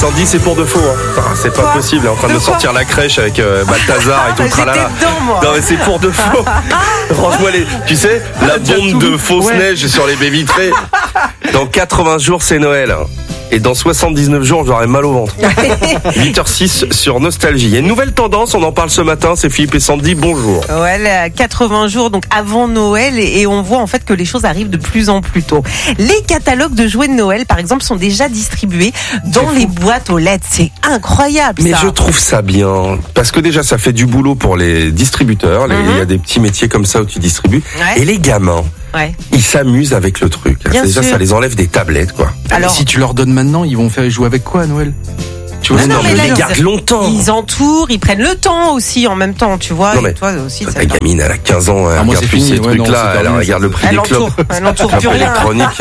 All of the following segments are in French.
Sandy, c'est pour de faux. Hein. C'est pas possible. Elle est en train de sortir la crèche avec Balthazar et tout le tralala. Non, mais c'est pour de faux. Range-moi les. Tu sais, la bombe de fausse neige sur les baies vitrées. Dans 80 jours, c'est Noël. Et dans 79 jours, j'aurai mal au ventre. 8h06 sur Nostalgie. Il y a une nouvelle tendance, on en parle ce matin, c'est Philippe et Sandy, bonjour. Ouais, 80 jours donc avant Noël et on voit en fait que les choses arrivent de plus en plus tôt. Les catalogues de jouets de Noël, par exemple, sont déjà distribués dans les boîtes aux lettres. C'est incroyable. Mais ça. je trouve ça bien, parce que déjà ça fait du boulot pour les distributeurs. Il y a des petits métiers comme ça où tu distribues. Et les gamins. Ouais. Ils s'amusent avec le truc. Déjà, ça les enlève des tablettes, quoi. Alors, si tu leur donnes maintenant, ils vont faire jouer avec quoi à Noël? Tu vois, mais là, ils gardent longtemps. Ils entourent, ils prennent le temps aussi en même temps, tu vois. Non, mais et toi aussi. Ta gamine, elle a 15 ans, elle regarde plus ces trucs-là, elle regarde le prix des clopes. Elle n'entoure plus rien.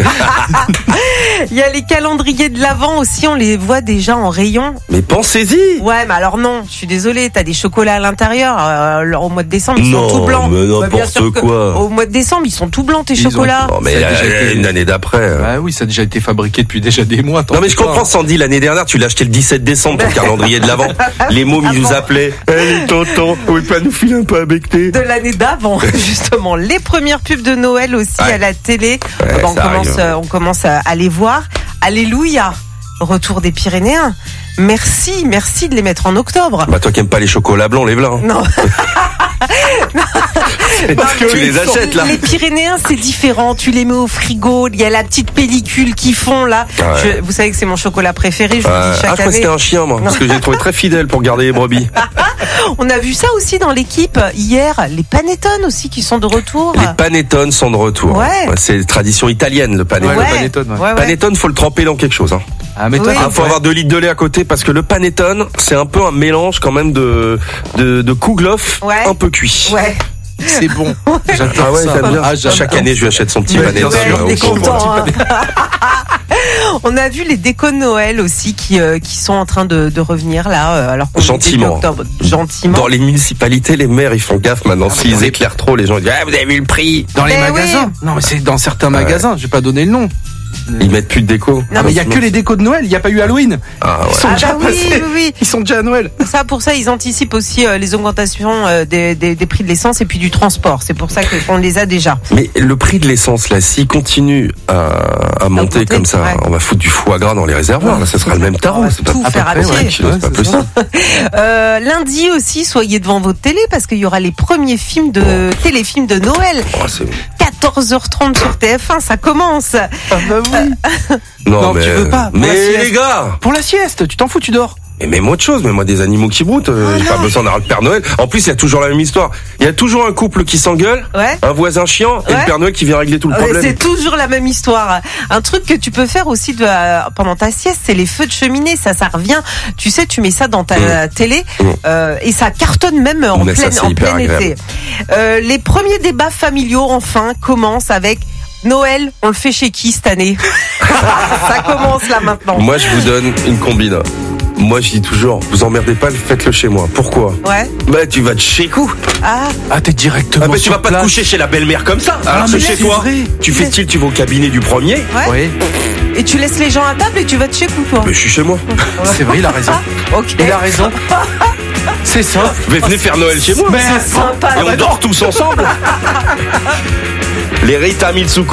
Il y a les calendriers de l'Avent aussi, on les voit déjà en rayon. Mais pensez-y. Ouais, mais alors non, je suis désolée, t'as des chocolats à l'intérieur. Au mois de décembre, ils sont tout blancs. Mais n'importe quoi. Au mois de décembre, ils sont tout blancs tes chocolats. Non, mais une année d'après. Ah oui, ça a déjà été fabriqué depuis déjà des mois. Non, mais je comprends, Sandy, l'année dernière, tu l'as acheté le 17 décembre, ton calendrier de l'Avent. Les mômes, ils nous appelaient. Allez, tonton, vous pouvez pas nous filer un peu à becter? De l'année d'avant, justement. Les premières pubs de Noël aussi à la télé. On commence à les voir. Alléluia. Retour des Pyrénéens. Merci de les mettre en octobre. Bah, toi qui aimes pas les chocolats blancs, lève-la. Hein. Non. Parce que tu les achètes là. Les Pyrénéens, c'est différent. Tu les mets au frigo. Il y a la petite pellicule qu'ils font là. Ouais. Vous savez que c'est mon chocolat préféré. Je vous dis chaque année. Je crois que c'était un chien, moi, parce que j'ai trouvé très fidèle pour garder les brebis. On a vu ça aussi dans l'équipe hier. Les panettone aussi qui sont de retour. Les panettone sont de retour. Ouais. C'est une tradition italienne, le panettone. Le panettone. Ouais. Panettone, faut le tremper dans quelque chose. Hein. Ah, mais toi, faut avoir 2 litres de lait à côté parce que le panettone, c'est un peu un mélange quand même de kouglof un peu cuit. Ouais. C'est bon. J'adore ça. J'aime bien. Chaque année, je lui achète son petit panettone. Il est content. On a vu les décos de Noël aussi qui sont en train de revenir là, alors qu'on gentiment. Octobre. Gentiment. Dans les municipalités, les maires ils font gaffe maintenant. S'ils éclairent trop, les gens disent vous avez vu le prix. Dans les magasins. Non, mais c'est dans certains magasins. Je vais pas donner le nom. Ils mettent plus de déco. Non, mais il y a que les décos de Noël. Il n'y a pas eu Halloween. Ils sont déjà passés. Oui. Ils sont déjà à Noël. Pour ça, ils anticipent aussi les augmentations des prix de l'essence et puis du transport. C'est pour ça qu'on les a déjà. Mais le prix de l'essence là, s'il continue à monter comme ça, on va foutre du foie gras dans les réservoirs. Là, ça sera le même tarot. C'est pas tout faire à pied. C'est pas possible. Lundi aussi, soyez devant votre télé parce qu'il y aura les premiers films téléfilms de Noël. 14h30 sur TF1, ça commence. Ah bah oui. Non, mais tu veux pas. Mais les gars, pour la sieste, tu t'en fous, tu dors. Mais mets-moi autre chose, mets-moi des animaux qui broutent. J'ai pas besoin d'avoir le Père Noël. En plus, il y a toujours la même histoire. Il y a toujours un couple qui s'engueule, un voisin chiant et le Père Noël qui vient régler tout le problème. C'est toujours la même histoire. Un truc que tu peux faire aussi pendant ta sieste, c'est les feux de cheminée. Ça revient. Tu sais, tu mets ça dans ta télé et ça cartonne même en plein été. Les premiers débats familiaux, enfin, commencent avec Noël. On le fait chez qui cette année? Ça commence là maintenant. Moi, je vous donne une combine. Moi, je dis toujours, vous emmerdez pas, faites-le chez moi. Pourquoi? Bah, tu vas de chez coup. T'es directement. Mais tu vas pas te coucher chez la belle-mère comme ça. Alors que chez toi, tu fais style, tu vas au cabinet du premier. Et tu laisses les gens à table et tu vas de chez coup, toi. Mais je suis chez moi. C'est vrai, il a raison. Il a raison. C'est ça. Venez faire Noël chez moi. C'est sympa. Et on dort tous ensemble. Les Rita Mitsuko.